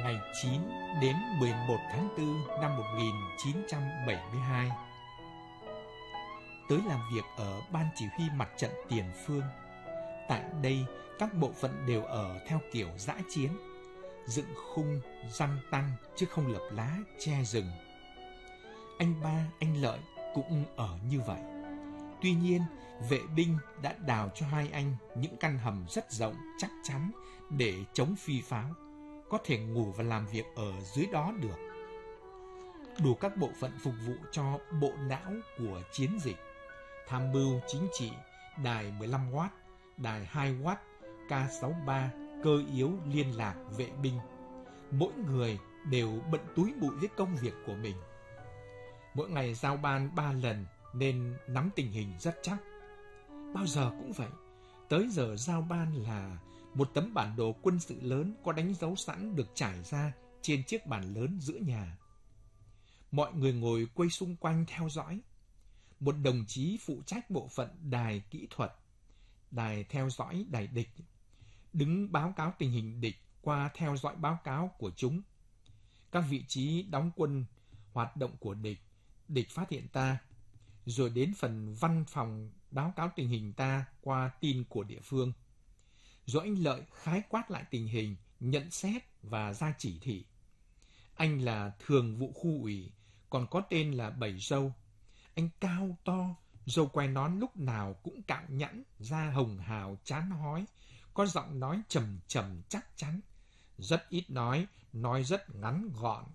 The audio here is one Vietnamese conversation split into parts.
ngày 9 đến 11 tháng 4 năm 1972. Tới làm việc ở Ban Chỉ huy Mặt trận Tiền Phương. Tại đây, các bộ phận đều ở theo kiểu dã chiến, dựng khung, răng tăng chứ không lập lá, che rừng. Anh Ba, anh Lợi cũng ở như vậy. Tuy nhiên, vệ binh đã đào cho hai anh những căn hầm rất rộng, chắc chắn để chống phi pháo, có thể ngủ và làm việc ở dưới đó được. Đủ các bộ phận phục vụ cho bộ não của chiến dịch: tham mưu chính trị, đài 15W, đài 2W, K63, cơ yếu liên lạc vệ binh. Mỗi người đều bận túi bụi với công việc của mình. Mỗi ngày giao ban 3 lần nên nắm tình hình rất chắc. Bao giờ cũng vậy, tới giờ giao ban là một tấm bản đồ quân sự lớn có đánh dấu sẵn được trải ra trên chiếc bàn lớn giữa nhà. Mọi người ngồi quay xung quanh theo dõi. Một đồng chí phụ trách bộ phận đài kỹ thuật, đài theo dõi đài địch, đứng báo cáo tình hình địch qua theo dõi báo cáo của chúng. Các vị trí đóng quân, hoạt động của địch, địch phát hiện ta, rồi đến phần văn phòng báo cáo tình hình ta qua tin của địa phương. Rồi anh Lợi khái quát lại tình hình, nhận xét và ra chỉ thị. Anh là thường vụ khu ủy, còn có tên là Bảy Râu. Anh cao to, râu quai nón lúc nào cũng cạo nhẵn, da hồng hào chán hói, có giọng nói trầm trầm chắc chắn, rất ít nói rất ngắn gọn.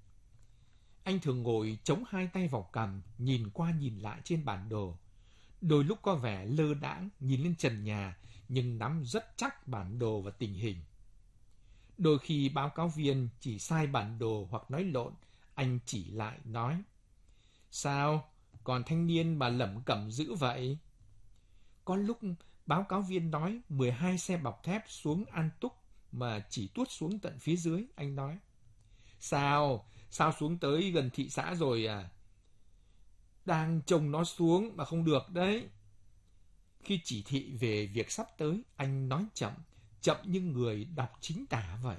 Anh thường ngồi chống hai tay vào cằm, nhìn qua nhìn lại trên bản đồ. Đôi lúc có vẻ lơ đãng nhìn lên trần nhà, nhưng nắm rất chắc bản đồ và tình hình. Đôi khi báo cáo viên chỉ sai bản đồ hoặc nói lộn, anh chỉ lại nói: "Sao, còn thanh niên mà lẩm cẩm dữ vậy?" Có lúc báo cáo viên nói 12 xe bọc thép xuống An Túc mà chỉ tuốt xuống tận phía dưới, anh nói: Sao xuống tới gần thị xã rồi à? Đang trông nó xuống mà không được đấy." Khi chỉ thị về việc sắp tới, anh nói chậm như người đọc chính tả vậy.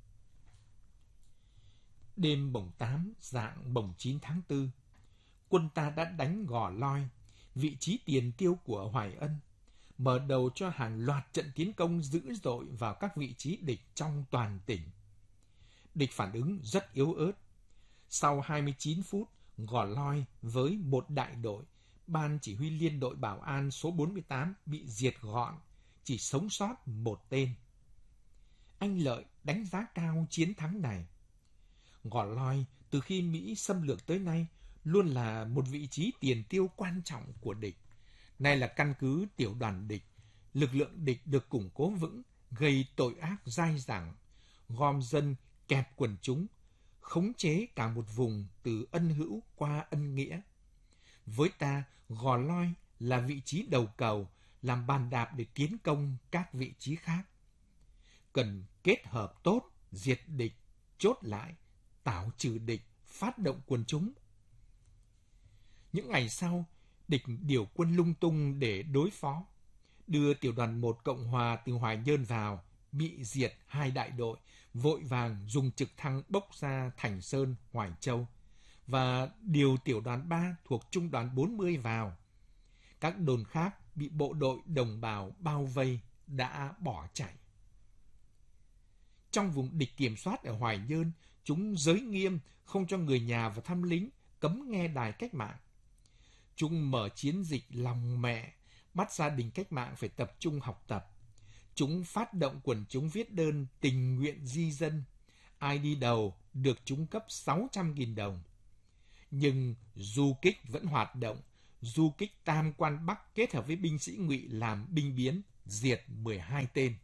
Đêm mồng 8, rạng mồng 9 tháng 4, quân ta đã đánh Gò Loi, vị trí tiền tiêu của Hoài Ân, mở đầu cho hàng loạt trận tiến công dữ dội vào các vị trí địch trong toàn tỉnh. Địch phản ứng rất yếu ớt. Sau 29 phút, Gò Loi với một đại đội, Ban Chỉ huy Liên đội Bảo an số 48 bị diệt gọn, chỉ sống sót một tên. Anh Lợi đánh giá cao chiến thắng này. Gò Loi từ khi Mỹ xâm lược tới nay luôn là một vị trí tiền tiêu quan trọng của địch. Nay là căn cứ tiểu đoàn địch, lực lượng địch được củng cố vững, gây tội ác dai dẳng, gom dân, kẹp quần chúng, khống chế cả một vùng từ ân hữu qua ân nghĩa. Với ta, Gò Loi là vị trí đầu cầu, làm bàn đạp để tiến công các vị trí khác. Cần kết hợp tốt, diệt địch, chốt lại, tảo trừ địch, phát động quần chúng. Những ngày sau, địch điều quân lung tung để đối phó. Đưa tiểu đoàn 1 Cộng Hòa từ Hoài Nhơn vào, bị diệt 2 đại đội, vội vàng dùng trực thăng bốc ra Thành Sơn, Hoài Châu, và điều tiểu đoàn 3 thuộc trung đoàn 40 vào. Các đồn khác bị bộ đội đồng bào bao vây, đã bỏ chạy. Trong vùng địch kiểm soát ở Hoài Nhơn, chúng giới nghiêm không cho người nhà và thăm lính, cấm nghe đài cách mạng. Chúng mở chiến dịch lòng mẹ, bắt gia đình cách mạng phải tập trung học tập. Chúng phát động quần chúng viết đơn tình nguyện di dân. Ai đi đầu được chúng cấp 600.000 đồng. Nhưng du kích vẫn hoạt động. Du kích Tam Quan Bắc kết hợp với binh sĩ Ngụy làm binh biến, diệt 12 tên.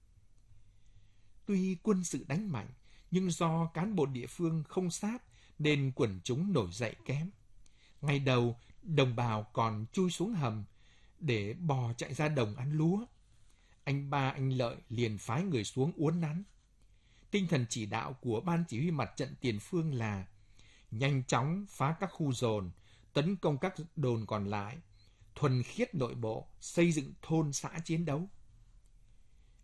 Tuy quân sự đánh mạnh, nhưng do cán bộ địa phương không sát nên quần chúng nổi dậy kém. Ngày đầu, đồng bào còn chui xuống hầm để bò chạy ra đồng ăn lúa. Anh Ba, anh Lợi liền phái người xuống uốn nắn. Tinh thần chỉ đạo của Ban Chỉ huy Mặt trận Tiền Phương là nhanh chóng phá các khu dồn, tấn công các đồn còn lại, thuần khiết nội bộ, xây dựng thôn xã chiến đấu.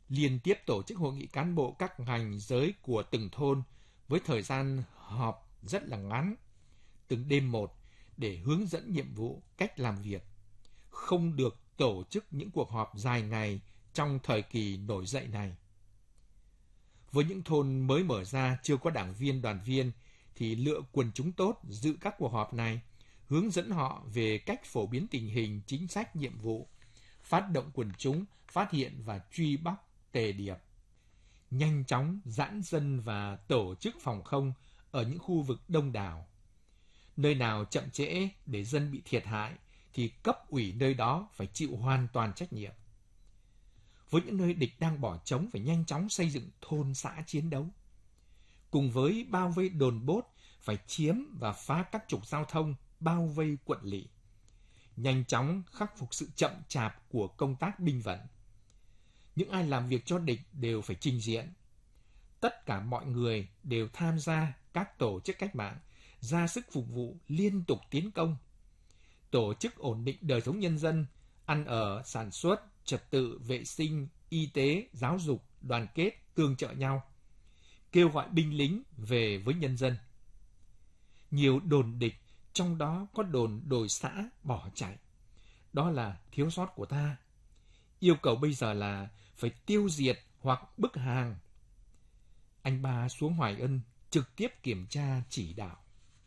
liên tiếp tổ chức hội nghị cán bộ các ngành giới của từng thôn với thời gian họp rất là ngắn, từng đêm một, để hướng dẫn nhiệm vụ, cách làm việc. Không được tổ chức những cuộc họp dài ngày trong thời kỳ nổi dậy này. Với những thôn mới mở ra chưa có đảng viên, đoàn viên, thì lựa quần chúng tốt dự các cuộc họp này, hướng dẫn họ về cách phổ biến tình hình, chính sách, nhiệm vụ, phát động quần chúng, phát hiện và truy bắt tề điệp. Nhanh chóng giãn dân và tổ chức phòng không ở những khu vực đông đảo. Nơi nào chậm trễ để dân bị thiệt hại thì cấp ủy nơi đó phải chịu hoàn toàn trách nhiệm. Với những nơi địch đang bỏ trống phải nhanh chóng xây dựng thôn xã chiến đấu. Cùng với bao vây đồn bốt phải chiếm và phá các trục giao thông, bao vây quận lỵ. Nhanh chóng khắc phục sự chậm chạp của công tác binh vận. Những ai làm việc cho địch đều phải trình diện. Tất cả mọi người đều tham gia các tổ chức cách mạng, ra sức phục vụ, liên tục tiến công. Tổ chức ổn định đời sống nhân dân, ăn ở, sản xuất, trật tự, vệ sinh, y tế, giáo dục, đoàn kết, tương trợ nhau. Kêu gọi binh lính về với nhân dân. Nhiều đồn địch, trong đó có đồn đồi xã bỏ chạy. Đó là thiếu sót của ta. Yêu cầu bây giờ là phải tiêu diệt hoặc bức hàng. Anh Ba xuống Hoài Ân trực tiếp kiểm tra chỉ đạo.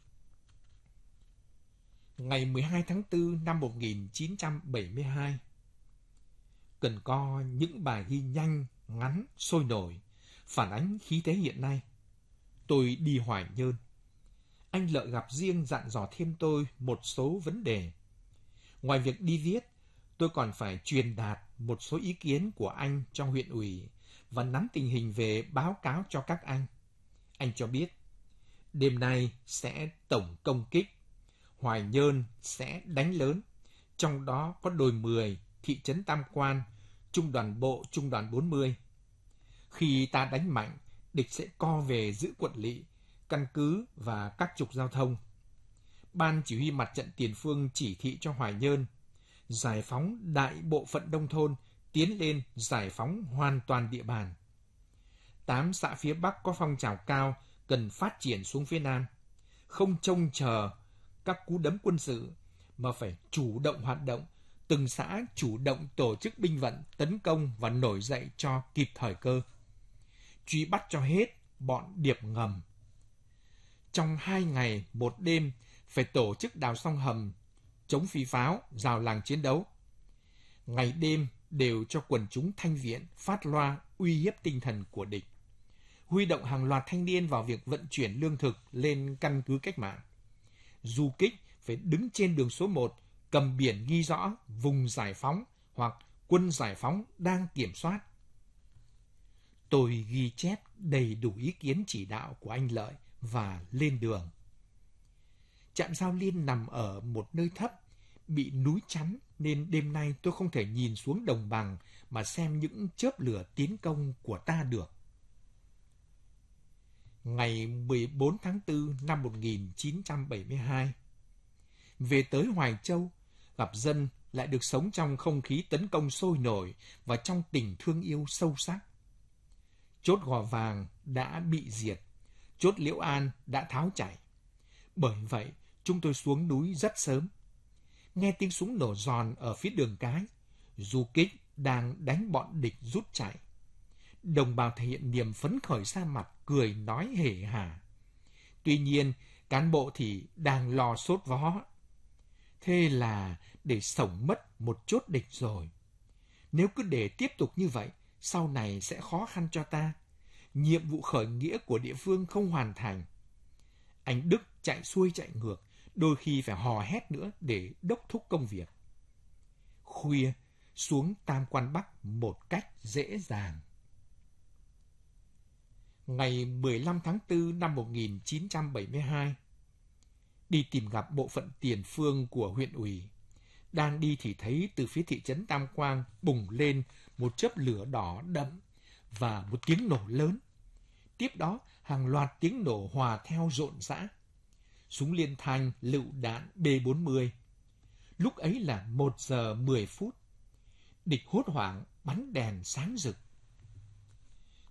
Ngày 12 tháng 4 năm 1972, cần có những bài ghi nhanh, ngắn, sôi nổi, phản ánh khí thế hiện nay. Tôi đi Hoài Nhơn. Anh Lợi gặp riêng dặn dò thêm tôi một số vấn đề. Ngoài việc đi viết, tôi còn phải truyền đạt một số ý kiến của anh cho huyện ủy và nắm tình hình về báo cáo cho các anh. Anh cho biết, đêm nay sẽ tổng công kích, Hoài Nhơn sẽ đánh lớn, trong đó có đồi 10, thị trấn Tam Quan, trung đoàn bộ, trung đoàn 40. Khi ta đánh mạnh, địch sẽ co về giữ quận lỵ, căn cứ và các trục giao thông. Ban chỉ huy mặt trận tiền phương chỉ thị cho Hoài Nhơn giải phóng đại bộ phận nông thôn, tiến lên giải phóng hoàn toàn địa bàn. 8 xã phía Bắc có phong trào cao cần phát triển xuống phía Nam, không trông chờ các cú đấm quân sự mà phải chủ động hoạt động, từng xã chủ động tổ chức binh vận, tấn công và nổi dậy cho kịp thời cơ. Truy bắt cho hết bọn điệp ngầm. Trong 2 ngày 1 đêm phải tổ chức đào xong hầm, chống phi pháo, rào làng chiến đấu. Ngày đêm đều cho quần chúng thanh viện phát loa uy hiếp tinh thần của địch. Huy động hàng loạt thanh niên vào việc vận chuyển lương thực lên căn cứ cách mạng. Du kích phải đứng trên đường số 1, cầm biển ghi rõ vùng giải phóng hoặc quân giải phóng đang kiểm soát. Tôi ghi chép đầy đủ ý kiến chỉ đạo của anh Lợi và lên đường. Trạm Giao Liên nằm ở một nơi thấp, bị núi chắn nên đêm nay tôi không thể nhìn xuống đồng bằng mà xem những chớp lửa tiến công của ta được. Ngày 14 tháng 4 năm 1972, về tới Hoài Châu, gặp dân lại được sống trong không khí tấn công sôi nổi và trong tình thương yêu sâu sắc. Chốt Gò Vàng đã bị diệt, chốt Liễu An đã tháo chạy. Bởi vậy, chúng tôi xuống núi rất sớm. Nghe tiếng súng nổ giòn ở phía đường cái, du kích đang đánh bọn địch rút chạy. Đồng bào thể hiện niềm phấn khởi ra mặt, cười nói hề hả. Tuy nhiên, cán bộ thì đang lo sốt vó. Thế là để sống mất một chốt địch rồi. Nếu cứ để tiếp tục như vậy, sau này sẽ khó khăn cho ta. Nhiệm vụ khởi nghĩa của địa phương không hoàn thành. Anh Đức chạy xuôi chạy ngược, đôi khi phải hò hét nữa để đốc thúc công việc. Khuya, xuống Tam Quan Bắc một cách dễ dàng. Ngày 15 tháng 4 năm 1972, đi tìm gặp bộ phận tiền phương của huyện ủy. Đang đi thì thấy từ phía thị trấn Tam Quang bùng lên một chớp lửa đỏ đậm và một tiếng nổ lớn. Tiếp đó, hàng loạt tiếng nổ hòa theo rộn rã. Súng liên thanh, lựu đạn B-40. Lúc ấy là 1 giờ 10 phút. Địch hốt hoảng bắn đèn sáng rực.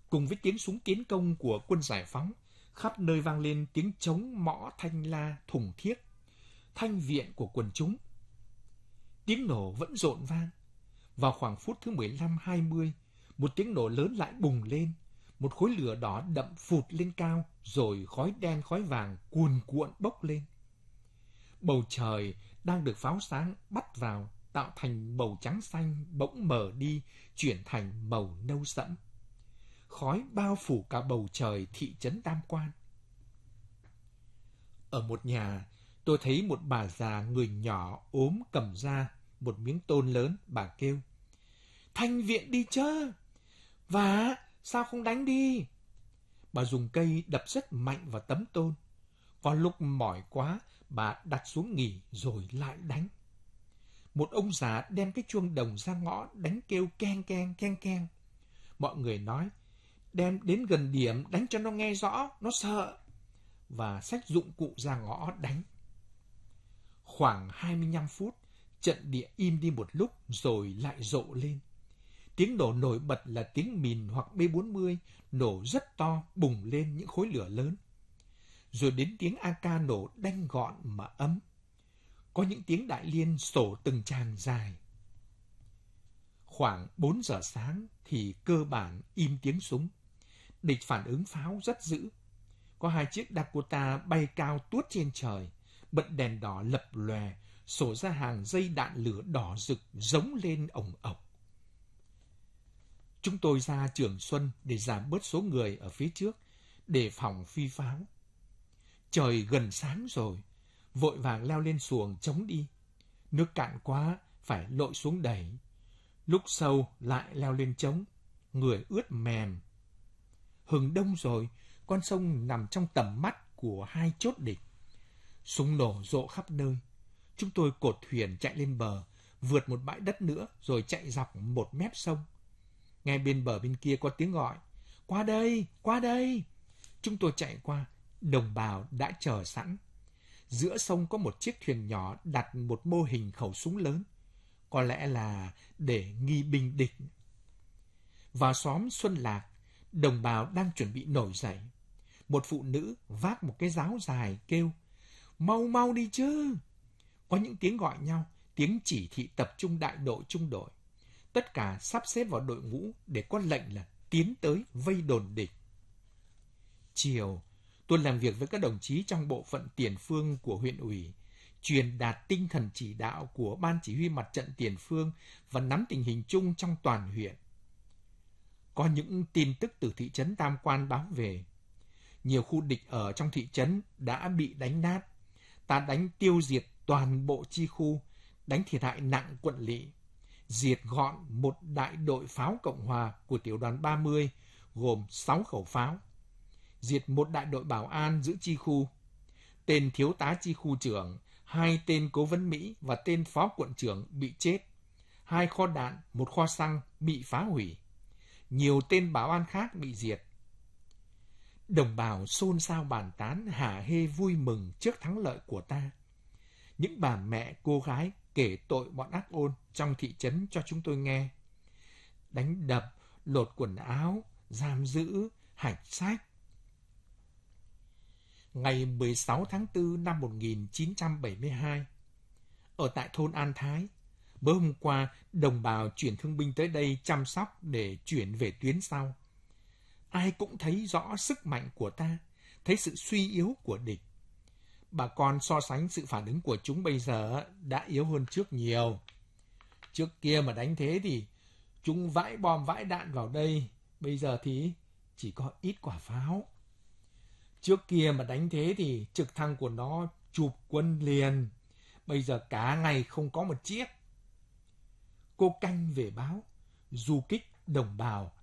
Cùng với tiếng súng tiến công của quân giải phóng, khắp nơi vang lên tiếng trống mõ thanh la thùng thiếc, thanh viện của quần chúng. Tiếng nổ vẫn rộn vang. Vào khoảng phút thứ 15-20, một tiếng nổ lớn lại bùng lên, một khối lửa đỏ đậm phụt lên cao, rồi khói đen khói vàng cuồn cuộn bốc lên. Bầu trời đang được pháo sáng bắt vào, tạo thành màu trắng xanh bỗng mờ đi, chuyển thành màu nâu sẫm. Khói bao phủ cả bầu trời thị trấn Tam Quan. Ở một nhà, tôi thấy một bà già người nhỏ ốm cầm ra một miếng tôn lớn, bà kêu: "Thanh viện đi chớ! Và sao không đánh đi?" Bà dùng cây đập rất mạnh vào tấm tôn. Có lúc mỏi quá, bà đặt xuống nghỉ rồi lại đánh. Một ông già đem cái chuông đồng ra ngõ đánh kêu keng keng keng keng. Mọi người nói: "Đem đến gần điểm đánh cho nó nghe rõ, nó sợ." Và xách dụng cụ ra ngõ đánh. Khoảng 25 phút, trận địa im đi một lúc rồi lại rộ lên. Tiếng nổ nổi bật là tiếng mìn hoặc B-40 nổ rất to, bùng lên những khối lửa lớn. Rồi đến tiếng AK nổ đanh gọn mà ấm. Có những tiếng đại liên sổ từng tràng dài. Khoảng 4 giờ sáng thì cơ bản im tiếng súng. Địch phản ứng pháo rất dữ. Có 2 chiếc Dakota bay cao tuốt trên trời, bật đèn đỏ lập lòe, sổ ra hàng dây đạn lửa đỏ rực giống lên ồng ộc. Chúng tôi ra Trường Xuân để giảm bớt số người ở phía trước, đề phòng phi pháo. Trời gần sáng rồi, vội vàng leo lên xuồng chống đi. Nước cạn quá, phải lội xuống đẩy. Lúc sâu lại leo lên chống, người ướt mềm. Hừng đông rồi, con sông nằm trong tầm mắt của 2 chốt địch. Súng nổ rộ khắp nơi. Chúng tôi cột thuyền chạy lên bờ, vượt một bãi đất nữa rồi chạy dọc một mép sông. Ngay bên bờ bên kia có tiếng gọi: "Qua đây, qua đây!" Chúng tôi chạy qua, đồng bào đã chờ sẵn. Giữa sông có một chiếc thuyền nhỏ đặt một mô hình khẩu súng lớn, có lẽ là để nghi binh địch. Vào xóm Xuân Lạc, đồng bào đang chuẩn bị nổi dậy. Một phụ nữ vác một cái giáo dài kêu: "Mau mau đi chứ!" Có những tiếng gọi nhau, tiếng chỉ thị tập trung đại đội trung đội. Tất cả sắp xếp vào đội ngũ để có lệnh là tiến tới vây đồn địch. Chiều, tôi làm việc với các đồng chí trong bộ phận tiền phương của huyện ủy, truyền đạt tinh thần chỉ đạo của Ban Chỉ huy Mặt trận Tiền phương và nắm tình hình chung trong toàn huyện. Có những tin tức từ thị trấn Tam Quan báo về. Nhiều khu địch ở trong thị trấn đã bị đánh nát. Ta đánh tiêu diệt toàn bộ chi khu, đánh thiệt hại nặng quận lỵ. Diệt gọn một đại đội pháo Cộng Hòa của tiểu đoàn 30, gồm 6 khẩu pháo. Diệt một đại đội bảo an giữ chi khu. Tên thiếu tá chi khu trưởng, 2 tên cố vấn Mỹ và tên phó quận trưởng bị chết. 2 kho đạn, 1 kho xăng bị phá hủy. Nhiều tên bảo an khác bị diệt. Đồng bào xôn xao bàn tán, hả hê vui mừng trước thắng lợi của ta. Những bà mẹ cô gái kể tội bọn ác ôn trong thị trấn cho chúng tôi nghe. Đánh đập, lột quần áo, giam giữ, hạch sách. Ngày 16 tháng 4 năm 1972, ở tại thôn An Thái, mới hôm qua đồng bào chuyển thương binh tới đây chăm sóc để chuyển về tuyến sau. Ai cũng thấy rõ sức mạnh của ta, thấy sự suy yếu của địch. Bà con so sánh sự phản ứng của chúng bây giờ đã yếu hơn trước nhiều. Trước kia mà đánh thế thì chúng vãi bom vãi đạn vào đây, bây giờ thì chỉ có ít quả pháo. Trước kia mà đánh thế thì trực thăng của nó chụp quân liền, bây giờ cả ngày không có một chiếc. Cô Canh về báo, du kích đồng bào